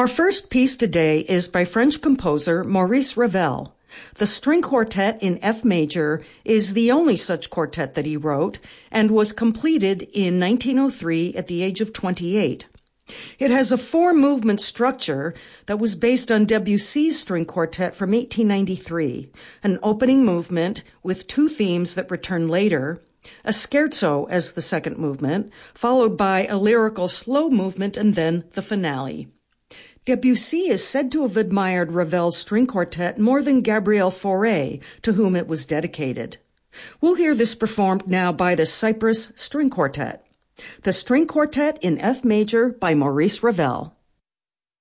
Our first piece today is by French composer Maurice Ravel. The String Quartet in F major is the only such quartet that he wrote and was completed in 1903 at the age of 28. It has a four-movement structure that was based on Debussy's String Quartet from 1893, an opening movement with two themes that return later, a scherzo as the second movement, followed by a lyrical slow movement and then the finale. Debussy is said to have admired Ravel's string quartet more than Gabriel Fauré, to whom it was dedicated. We'll hear this performed now by the Cyprus String Quartet. The String Quartet in F major by Maurice Ravel.